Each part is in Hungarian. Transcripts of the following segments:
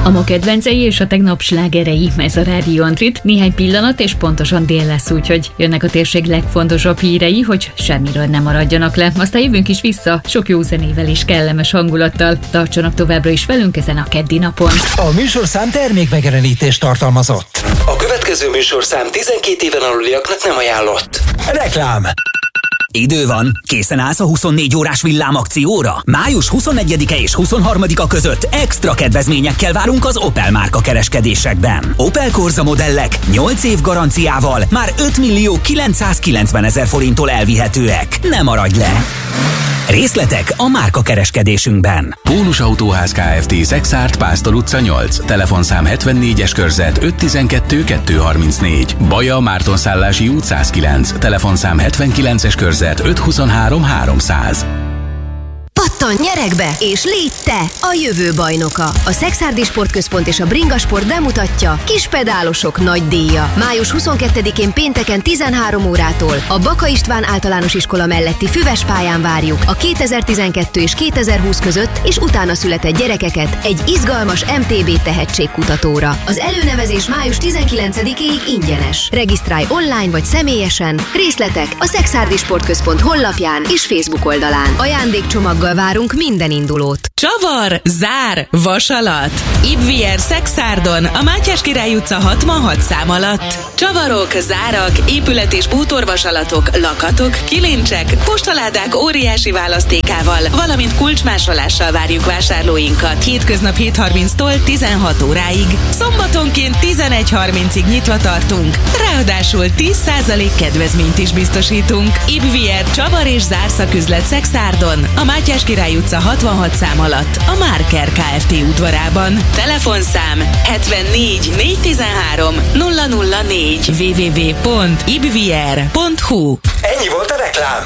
A ma kedvencei és a tegnap slágerei, ez a Rádió Antrit. Néhány pillanat és pontosan dél lesz, úgyhogy jönnek a térség legfontosabb hírei, hogy semmiről nem maradjanak le. Aztán jövünk is vissza, sok jó zenével és kellemes hangulattal. Tartsanak továbbra is velünk ezen a keddi napon. A műsorszám termékmegjelenítést tartalmazott. A következő műsorszám 12 éven aluliaknak nem ajánlott. Reklám. Idő van, készen állsz a 24 órás villámakcióra? Május 21-e és 23-a között extra kedvezményekkel várunk az Opel márka kereskedésekben. Opel Corsa modellek 8 év garanciával már 5.990.000 forinttól elvihetőek. Ne maradj le! Részletek a márka kereskedésünkben. Pólus Autóház Kft. Szexárd, Pásztor utca 8. Telefonszám 74-es körzet 512 234. Baja, Mártonszállási út 109. Telefonszám 79-es körzet 523 300. Pattanj nyerekbe, és légy te a jövő bajnoka! A Szekszárdi Sportközpont és a Bringa Sport bemutatja Kispedálosok nagy díja. Május 22-én pénteken 13 órától a Baka István általános iskola melletti Füves pályán várjuk a 2012 és 2020 között és utána született gyerekeket egy izgalmas MTB tehetségkutatóra. Az előnevezés május 19-ig ingyenes. Regisztrálj online vagy személyesen, részletek a Szekszárdi Sportközpont honlapján és Facebook oldalán. Ajándékcsomaggal várunk minden indulót. Csavar, zár, vasalat. Ibvier Szekszárdon, a Mátyás Király utca 66 szám alatt. Csavarok, zárak, épület- és bútorvasalatok, lakatok, kilincsek, postaládák óriási választékával, valamint kulcsmásolással várjuk vásárlóinkat. Hétköznap 7:30-tól 16 óráig. Szombatonként 11:30-ig nyitva tartunk. Ráadásul 10% kedvezményt is biztosítunk. Ibvier Csavar és zárszaküzlet Szekszárdon, a Mátyás Király utca 66 szám alatt, a Márker Kft. Udvarában. Telefonszám 74 413 004 www.ibvier.hu. Ennyi volt a reklám.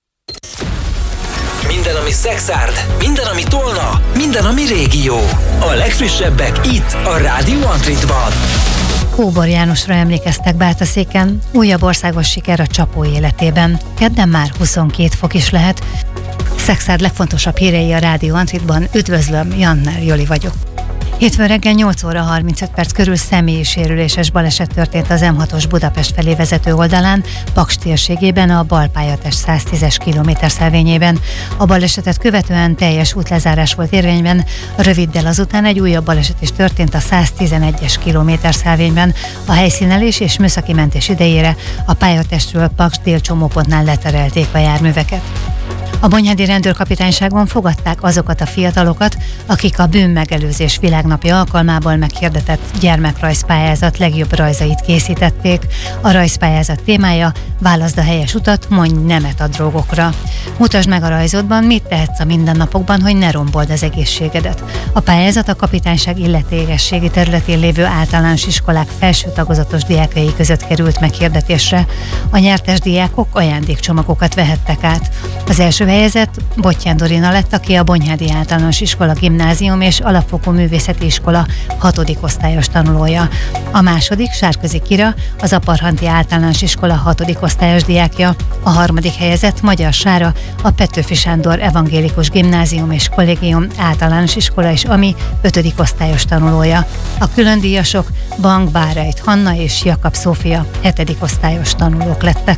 Minden, ami Szexárd, minden, ami Tolna, minden, ami régió. A legfrissebbek itt, a Rádió Antritban. Kóbor Jánosra emlékeztek Bátaszéken, újabb országos siker a csapó életében. Kedden már 22 fok is lehet. Szexárd legfontosabb hírei a Rádió Antritban. Üdvözlöm, Janner Joli vagyok. Hétfőn reggel 8 óra 35 perc körül személyi sérüléses baleset történt az M6-os Budapest felé vezető oldalán, Paks térségében, a balpályatest 110-es kilométerszelvényében. A balesetet követően teljes útlezárás volt érvényben, röviddel azután egy újabb baleset is történt a 111-es kilométerszelvényben. A helyszínelés és műszaki mentés idejére a pályatestről Paks délcsomópontnál leterelték a járműveket. A Bonyhádi Rendőrkapitányságon fogadták azokat a fiatalokat, akik a bűnmegelőzés világnapja alkalmából meghirdetett gyermekrajzpályázat legjobb rajzait készítették. A rajzpályázat témája: válaszd a helyes utat, mondj nemet a drogokra. Mutasd meg a rajzodban, mit tehetsz a mindennapokban, hogy ne rombold az egészségedet. A pályázat a kapitányság illetékességi területén lévő általános iskolák felső tagozatos diákjai között került meghirdetésre. A nyertes diákok ajándékcsomagokat vehettek át. Az első helyezett Bottyán Dorina lett, aki a Bonyhádi Általános Iskola Gimnázium és Alapfokú Művészeti Iskola 6. osztályos tanulója. A második Sárközi Kira, az Aparhanti Általános Iskola 6. osztályos diákja. A harmadik helyezett Magyar Sára, a Petőfi Sándor Evangélikus Gimnázium és Kollégium Általános Iskola és AMI 5. osztályos tanulója. A külön díjasok Bank Bárejt Hanna és Jakab Szófia 7. osztályos tanulók lettek.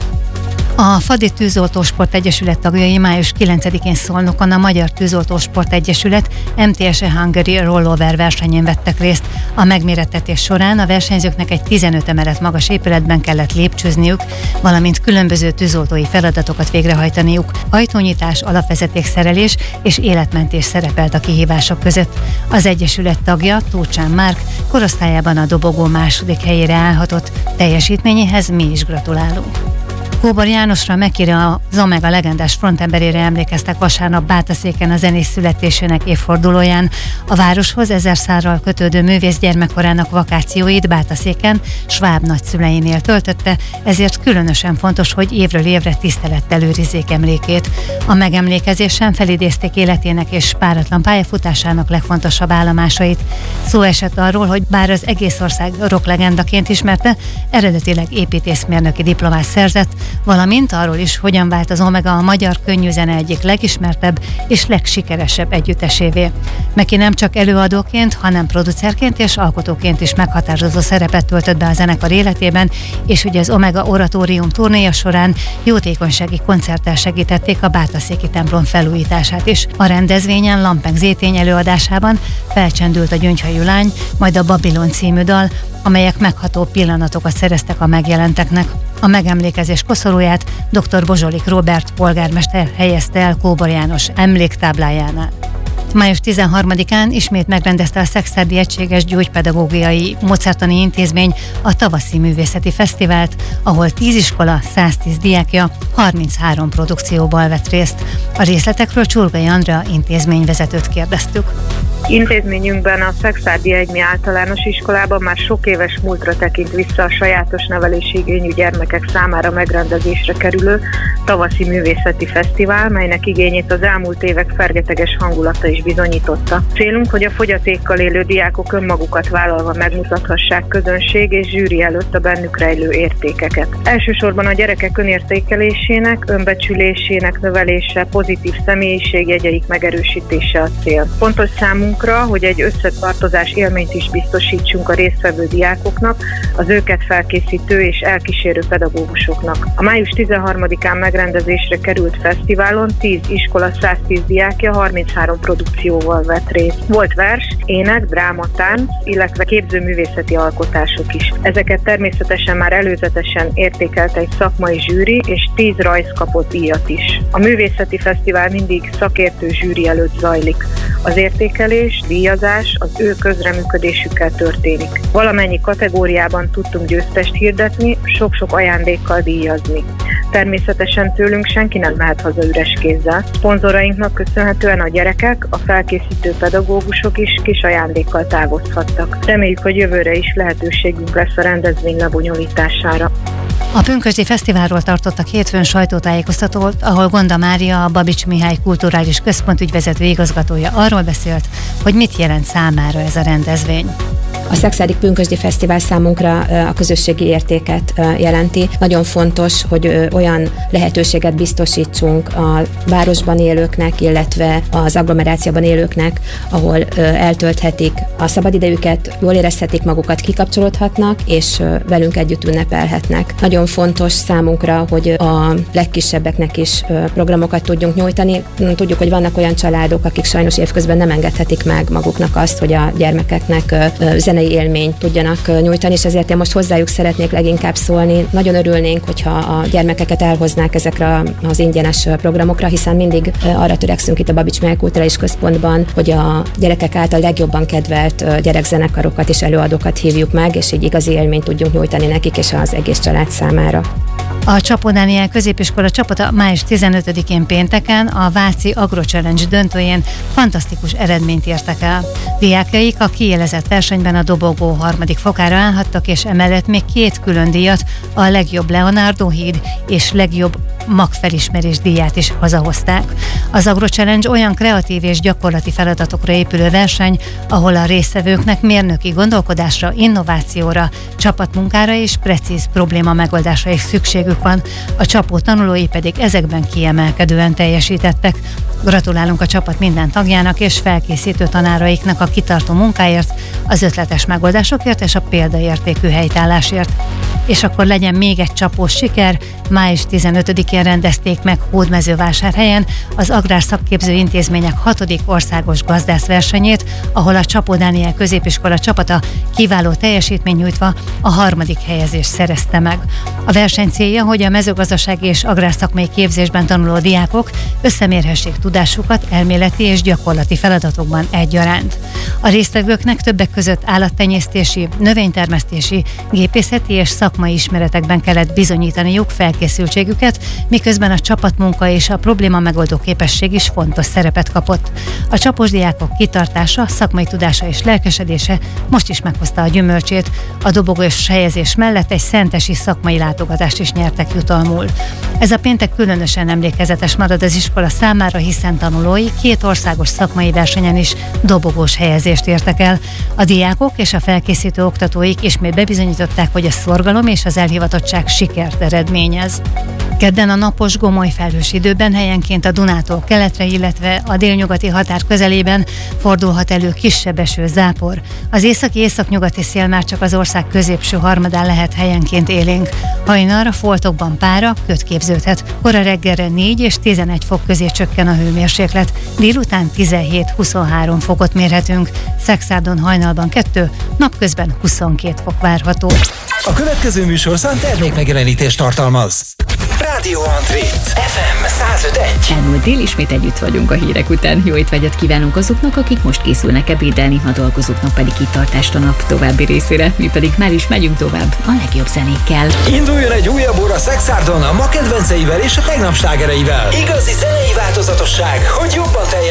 A Fadi Tűzoltósport Egyesület tagjai május 9-én Szolnokon a Magyar Tűzoltósport Egyesület MTSE Hungary Rollover versenyén vettek részt. A megmérettetés során a versenyzőknek egy 15 emelet magas épületben kellett lépcsőzniük, valamint különböző tűzoltói feladatokat végrehajtaniuk. Ajtónyitás, alapvezetékszerelés és életmentés szerepelt a kihívások között. Az Egyesület tagja, Tócsán Márk, korosztályában a dobogó második helyére állhatott. Teljesítményéhez mi is gratulálunk. Kóbor Jánosra, Mekire, az Omega legendás frontemberére emlékeztek vasárnap Bátaszéken a zenész születésének évfordulóján. A városhoz 1000 szárral kötődő művész gyermekkorának vakációit Bátaszéken Schwab nagyszüleinél töltötte, ezért különösen fontos, hogy évről évre tisztelettel őrizzék emlékét. A megemlékezésen felidézték életének és páratlan pályafutásának legfontosabb állomásait. Szó esett arról, hogy bár az egész ország rocklegendaként ismerte, eredetileg építészmérnöki diplomát szerzett, valamint arról is, hogyan vált az Omega a magyar könnyűzene egyik legismertebb és legsikeresebb együttesévé. Meki nem csak előadóként, hanem producerként és alkotóként is meghatározó szerepet töltött be a zenekar életében, és ugye az Omega Oratórium turnéja során jótékonysági koncerttel segítették a Bátaszéki templom felújítását is. A rendezvényen Lampeng Zétény előadásában felcsendült a Gyöngyhajú lány, majd a Babilon című dal, amelyek megható pillanatokat szereztek a megjelenteknek. A megemlékezés koszorúját dr. Bozsolik Róbert polgármester helyezte el Kóbor János emléktáblájánál. Május 13-án ismét megrendezte a Szekszárdi Egységes Gyógypedagógiai Módszertani Intézmény a Tavaszi Művészeti Fesztivált, ahol 10 iskola, 110 diákja 33 produkcióból vett részt. A részletekről Csurgai Andrea intézményvezetőt kérdeztük. Intézményünkben a Szekszárdi Egymi Általános Iskolában már sok éves múltra tekint vissza a sajátos nevelési igényű gyermekek számára megrendezésre kerülő Tavaszi Művészeti Fesztivál, melynek igényét az elmúlt évek fergeteges hangulata is bizonyította. Célunk, hogy a fogyatékkal élő diákok önmagukat vállalva megmutathassák közönség és zsűri előtt a bennük rejlő értékeket. Elsősorban a gyerekek önértékelésének, önbecsülésének növelése, pozitív személyiségjegyeik megerősítése a cél. Fontos számunkra, hogy egy összetartozás élményt is biztosítsunk a résztvevő diákoknak, az őket felkészítő és elkísérő pedagógusoknak. A május 13-án megrendezésre került fesztiválon 10 iskola, 110 diákja 33 produkcióval vett részt. Volt vers, ének, dráma, tánc, illetve képzőművészeti alkotások is. Ezeket természetesen már előzetesen értékelte egy szakmai zsűri, és 10 rajz kapott díjat is. A művészeti fesztivál mindig szakértő zsűri előtt zajlik. Az értékelés, díjazás az ő közreműködésükkel történik. Valamennyi kategóriában tudtunk győztest hirdetni, sok-sok ajándékkal díjazni. Természetesen tőlünk senki nem mehet haza üres kézzel. Szponzorainknak köszönhetően a gyerekek, a felkészítő pedagógusok is kis ajándékkal távozhattak. Reméljük, hogy jövőre is lehetőségünk lesz a rendezvény lebonyolítására. A Pünkösdi Fesztiválról tartottak hétfőn sajtótájékoztatót, ahol Gonda Mária, a Babics Mihály Kulturális Központ ügyvezető igazgatója arról beszélt, hogy mit jelent számára ez a rendezvény. A Szekszárdi Pünkösdi Fesztivál számunkra a közösségi értéket jelenti. Nagyon fontos, hogy olyan lehetőséget biztosítsunk a városban élőknek, illetve az agglomerációban élőknek, ahol eltölthetik a szabadidejüket, jól érezhetik magukat, kikapcsolódhatnak, és velünk együtt ünnepelhetnek. Nagyon fontos számunkra, hogy a legkisebbeknek is programokat tudjunk nyújtani. Tudjuk, hogy vannak olyan családok, akik sajnos évközben nem engedhetik meg maguknak azt, hogy a gyermekeknek zenei élményt tudjanak nyújtani, és ezért én most hozzájuk szeretnék leginkább szólni. Nagyon örülnénk, hogyha a gyermekeket elhoznák ezekre az ingyenes programokra, hiszen mindig arra törekszünk itt a Babics Mihály Kulturális Központban, hogy a gyerekek által legjobban kedvelt gyerekzenekarokat és előadókat hívjuk meg, és így igazi élményt tudjunk nyújtani nekik és az egész család számára. A Csapó Dániel középiskola csapata május 15-én pénteken a Váci Agro Challenge döntőjén fantasztikus eredményt értek el. Diákjaik a kiélezett versenyben a dobogó harmadik fokára állhattak, és emellett még 2 külön díjat, a legjobb Leonardo híd és legjobb magfelismerés díját is hazahozták. Az Agro Challenge olyan kreatív és gyakorlati feladatokra épülő verseny, ahol a résztvevőknek mérnöki gondolkodásra, innovációra, csapatmunkára és precíz probléma megoldásra is szükségük van. A Csapó tanulói pedig ezekben kiemelkedően teljesítettek. Gratulálunk a csapat minden tagjának és felkészítő tanáraiknak a kitartó munkáért, az ötletes megoldásokért és a példaértékű helytállásért. És akkor legyen még egy csapós siker, május 15-én rendezték meg Hódmezővásárhelyen az Agrárszakképző Intézmények 6. országos gazdászversenyét, ahol a Csapó Dániel középiskola csapata kiváló teljesítmény nyújtva a 3. helyezést szerezte meg. A verseny célja, hogy a mezőgazdasági és agrárszakmai képzésben tanuló diákok összemérhessék tudásukat elméleti és gyakorlati feladatokban egyaránt. A résztvevőknek többek között állattenyésztési, növénytermesztési, gépészeti és szakmai ismeretekben kellett bizonyítaniuk felkészültségüket, miközben a csapatmunka és a probléma megoldó képesség is fontos szerepet kapott. A csapos diákok kitartása, szakmai tudása és lelkesedése most is meghozta a gyümölcsét. A dobogós helyezés mellett egy szentesi szakmai látogatást is nyertek jutalmul. Ez a péntek különösen emlékezetes marad az iskola számára, hiszen tanulói 2 országos szakmai versenyen is dobogós helyezést értek el. A diákok és a felkészítő oktatóik ismét bebizonyították, hogy a szorgalom és az elhivatottság sikert eredményez. Kedden a napos, gomoly felhős időben helyenként a Dunától keletre, illetve a délnyugati határ közelében fordulhat elő kisebb eső, zápor. Az északi-északnyugati szél már csak az ország középső harmadán lehet helyenként élénk. Hajnalra foltokban pára, köd képződhet. Kora reggelre 4 és 11 fok közé csökken a hőmérséklet. Délután 17-23 fokot mérhetünk. Szexárdon hajnalban 2, napközben 22 fok várható. A következő műsorszám termékmegjelenítést tartalmaz. Rádió Antrit, FM 105.1. Elmúlt dél, ismét együtt vagyunk a hírek után. Jó étvágyat kívánunk azoknak, akik most készülnek ebédelni, a dolgozóknak pedig kitartást a nap további részére. Mi pedig már is megyünk tovább a legjobb zenékkel. Induljon egy újabb óra Szexárdon a ma kedvenceivel és a tegnap slágereivel. Igazi zenei változatosság, hogy jobban teljen